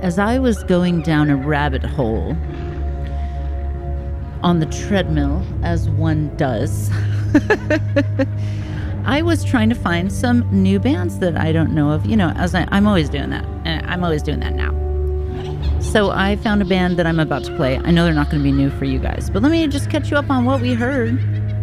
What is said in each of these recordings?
as I was going down a rabbit hole on the treadmill, as one does, I was trying to find some new bands that I don't know of. You know, as I'm always doing that. And I'm always doing that now. So I found a band that I'm about to play. I know they're not going to be new for you guys, but let me just catch you up on what we heard.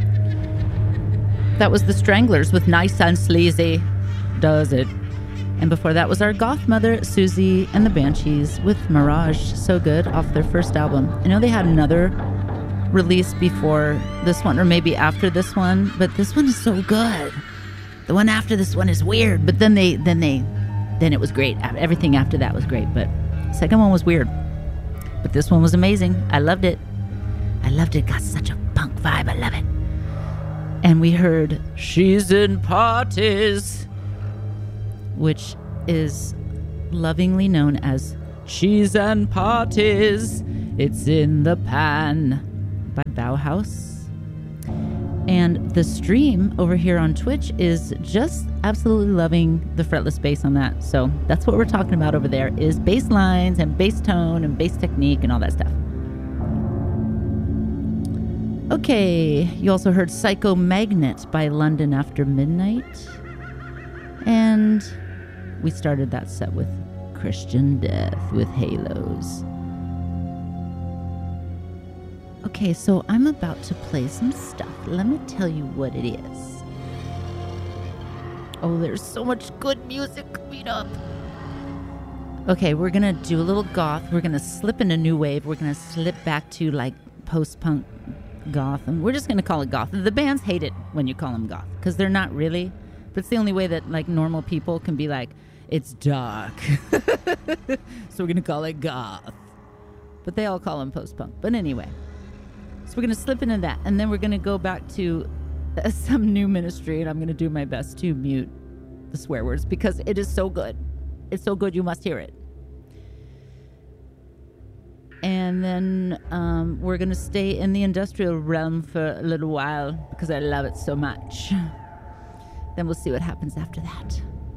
That was the Stranglers with Nice and Sleazy Does It. And before that was our goth mother, Susie and the Banshees with Mirage. So good, off their first album. I know they had another release before this one, or maybe after this one, but this one is so good. The one after this one is weird, but then it was great. Everything after that was great, but the second one was weird. But this one was amazing. I loved it. Got such a punk vibe. I love it. And we heard She's in Parties, which is lovingly known as Cheese and Parties. It's in the Pan by Bauhaus. And the stream over here on Twitch is just absolutely loving the fretless bass on that. So that's what we're talking about over there, is bass lines and bass tone and bass technique and all that stuff. Okay, you also heard Psycho Magnet by London After Midnight. And we started that set with Christian Death with Halos. Okay, so I'm about to play some stuff. Let me tell you what it is. Oh, there's so much good music coming up. Okay, we're going to do a little goth. We're going to slip into new wave. We're going to slip back to like post-punk goth. And we're just going to call it goth. The bands hate it when you call them goth because they're not really. But it's the only way that like normal people can be like, it's dark. So we're going to call it goth. But they all call them post-punk. But anyway. So we're going to slip into that. And then we're going to go back to some new ministry. And I'm going to do my best to mute the swear words because it is so good. It's so good you must hear it. And then we're going to stay in the industrial realm for a little while because I love it so much. Then we'll see what happens after that.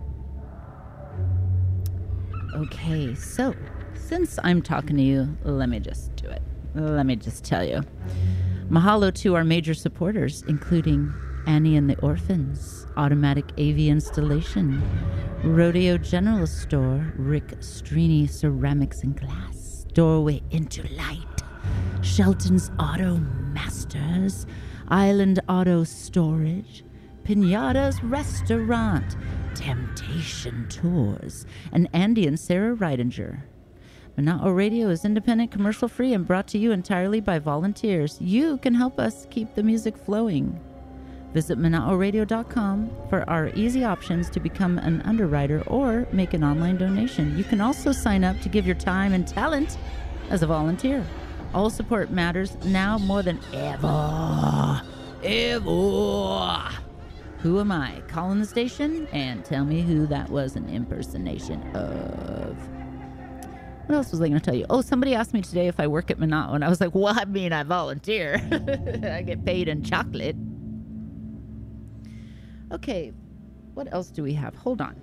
Okay, so since I'm talking to you, let me just do it. Let me just tell you. Mahalo to our major supporters, including Annie and the Orphans, Automatic AV Installation, Rodeo General Store, Rick Strini Ceramics and Glass, Doorway into Light, Shelton's Auto Masters, Island Auto Storage, Pinata's Restaurant, Temptation Tours, and Andy and Sarah Reidinger. Mana'o Radio is independent, commercial-free, and brought to you entirely by volunteers. You can help us keep the music flowing. Visit Mana'oRadio.com for our easy options to become an underwriter or make an online donation. You can also sign up to give your time and talent as a volunteer. All support matters now more than ever. Ever. Who am I? Calling the station and tell me who that was an impersonation of. What else was I going to tell you? Oh, somebody asked me today if I work at Mana'o, and I was like, well, I mean, I volunteer. I get paid in chocolate. Okay, what else do we have? Hold on.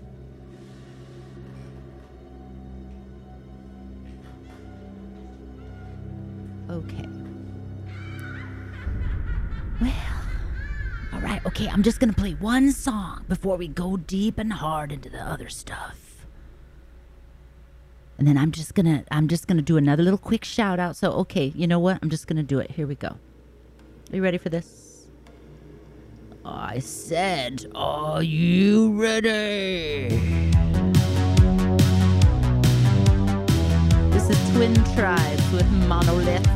Okay. Well, all right. Okay, I'm just going to play one song before we go deep and hard into the other stuff. And then I'm just gonna do another little quick shout out. So, okay, you know what? I'm just gonna do it. Here we go. Are you ready for this? I said, are you ready? This is Twin Tribes with Monolith.